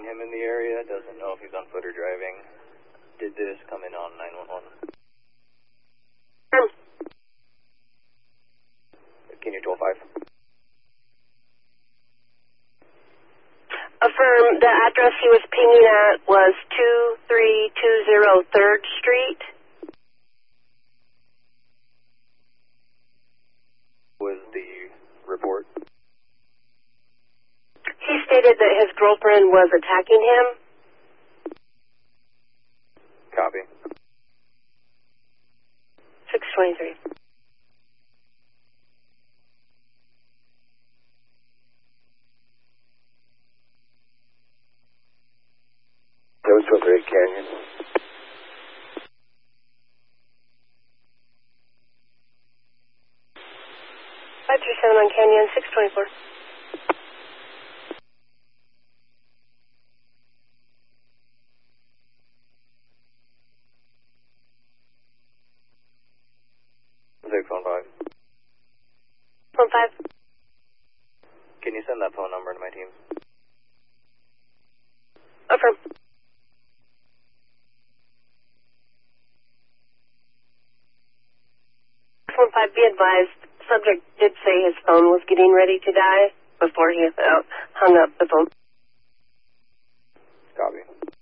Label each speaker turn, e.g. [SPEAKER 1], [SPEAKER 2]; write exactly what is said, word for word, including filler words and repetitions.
[SPEAKER 1] him in the area. Doesn't know if he's on foot or driving. Did this come in on nine one one?
[SPEAKER 2] Um.
[SPEAKER 1] Can you twelve five?
[SPEAKER 2] Affirm, the address he was pinging at was two three two zero third Street.
[SPEAKER 1] Was the report?
[SPEAKER 2] He stated that his girlfriend was attacking him.
[SPEAKER 1] Copy.
[SPEAKER 2] six twenty-three.
[SPEAKER 1] seven two three Canyon.
[SPEAKER 2] five three seven on Canyon, six twenty-four.
[SPEAKER 1] six one five.
[SPEAKER 2] Phone five.
[SPEAKER 1] Can you send that phone number to my team?
[SPEAKER 2] Affirm. Phone five, be advised, subject did say his phone was getting ready to die before he uh, hung up the phone.
[SPEAKER 1] Copy.